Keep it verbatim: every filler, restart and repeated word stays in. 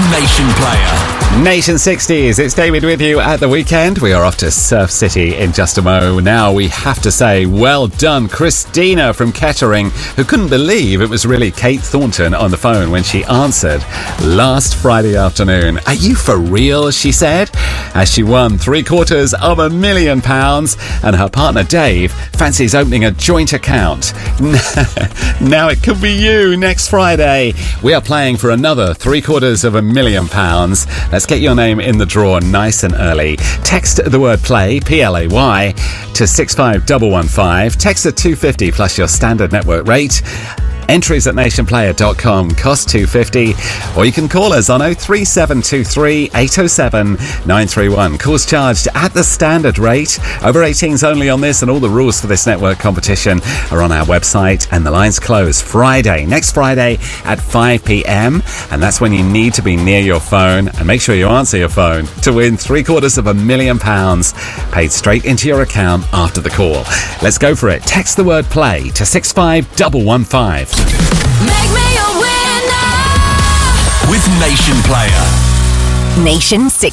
Nation Player. Nation sixties, it's David with you at the weekend. We are off to Surf City in just a mo. Now we have to say, well done, Christina from Kettering, who couldn't believe it was really Kate Thornton on the phone when she answered last Friday afternoon. Are you for real, she said, as she won three quarters of a million pounds, and her partner Dave fancies opening a joint account. Now it could be you next Friday. We are playing for another three quarters of a million pounds. Let's get your name in the draw nice and early. Text the word play, P L A Y, to six five one one five. Text at two fifty plus your standard network rate. Entries at nation player dot com, cost two fifty, or you can call us on oh three seven two three eight oh seven nine three one. Calls charged at the standard rate. Over eighteens only on this, and all the rules for this network competition are on our website, and the lines close Friday, next Friday at five p.m, and that's when you need to be near your phone, and make sure you answer your phone to win three quarters of a million pounds paid straight into your account after the call. Let's go for it. Text the word play to six five one one five. Make me a winner with Nation Player. Nation six.